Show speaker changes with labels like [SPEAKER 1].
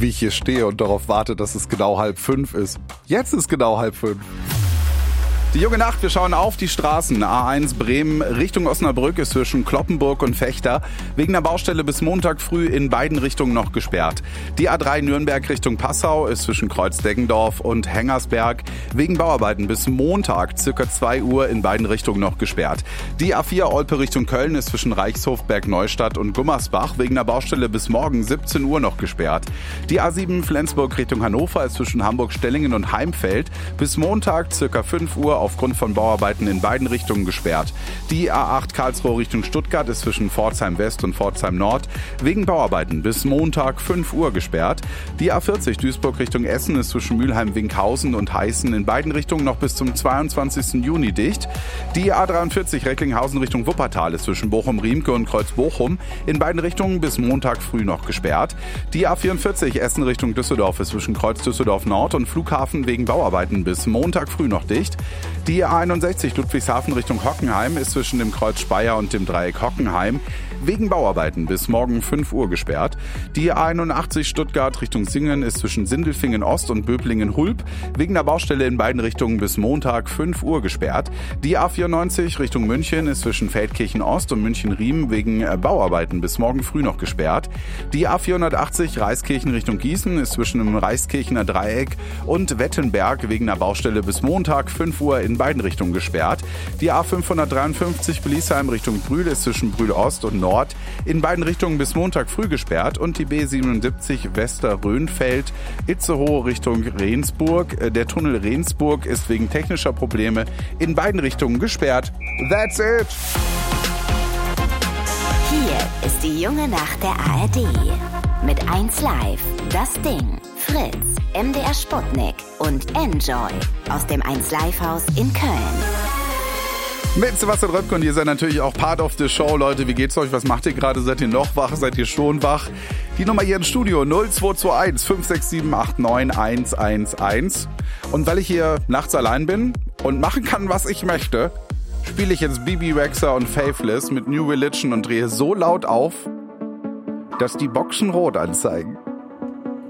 [SPEAKER 1] wie ich hier stehe und darauf warte, dass es genau 4:30 ist. Jetzt ist genau 4:30. Die junge Nacht, wir schauen auf die Straßen. A1 Bremen Richtung Osnabrück ist zwischen Cloppenburg und Vechta wegen der Baustelle bis Montag früh in beiden Richtungen noch gesperrt. Die A3 Nürnberg Richtung Passau ist zwischen Kreuz-Deggendorf und Hengersberg wegen Bauarbeiten bis Montag circa 2 Uhr in beiden Richtungen noch gesperrt. Die A4 Olpe Richtung Köln ist zwischen Reichshof, Bergneustadt und Gummersbach wegen der Baustelle bis morgen 17 Uhr noch gesperrt. Die A7 Flensburg Richtung Hannover ist zwischen Hamburg-Stellingen und Heimfeld bis Montag circa 5 Uhr aufgrund von Bauarbeiten in beiden Richtungen gesperrt. Die A8 Karlsruhe Richtung Stuttgart ist zwischen Pforzheim West und Pforzheim Nord wegen Bauarbeiten bis Montag 5 Uhr gesperrt. Die A40 Duisburg Richtung Essen ist zwischen Mülheim-Winkhausen und Heißen in beiden Richtungen noch bis zum 22. Juni dicht. Die A43 Recklinghausen Richtung Wuppertal ist zwischen Bochum-Riemke und Kreuz-Bochum in beiden Richtungen bis Montag früh noch gesperrt. Die A44 Essen Richtung Düsseldorf ist zwischen Kreuz Düsseldorf Nord und Flughafen wegen Bauarbeiten bis Montag früh noch dicht. Die A61 Ludwigshafen Richtung Hockenheim ist zwischen dem Kreuz Speyer und dem Dreieck Hockenheim wegen Bauarbeiten bis morgen 5 Uhr gesperrt. Die A81 Stuttgart Richtung Singen ist zwischen Sindelfingen Ost und Böblingen Hulb wegen der Baustelle in beiden Richtungen bis Montag 5 Uhr gesperrt. Die A94 Richtung München ist zwischen Feldkirchen Ost und München-Riem wegen Bauarbeiten bis morgen früh noch gesperrt. Die A480 Reiskirchen Richtung Gießen ist zwischen dem Reiskirchener Dreieck und Wettenberg wegen der Baustelle bis Montag 5 Uhr in beiden Richtungen gesperrt. Die A553 Beliesheim Richtung Brühl ist zwischen Brühl Ost und Nord in beiden Richtungen bis Montag früh gesperrt und die B77 Wester-Röhnfeld Itzehoe Richtung Rendsburg. Der Tunnel Rendsburg ist wegen technischer Probleme in beiden Richtungen gesperrt. That's it!
[SPEAKER 2] Hier ist die junge Nacht der ARD. Mit 1Live, Das Ding, Fritz, MDR Sputnik und Enjoy aus dem 1Live-Haus in Köln.
[SPEAKER 1] Mit Sebastian Röpke und ihr seid natürlich auch Part of the Show. Leute, wie geht's euch? Was macht ihr gerade? Seid ihr noch wach? Seid ihr schon wach? Die Nummer hier im Studio 0221 567 89 111. Und weil ich hier nachts allein bin und machen kann, was ich möchte, spiele ich jetzt Bibi Rexha und Faithless mit New Religion und drehe so laut auf, dass die Boxen rot anzeigen.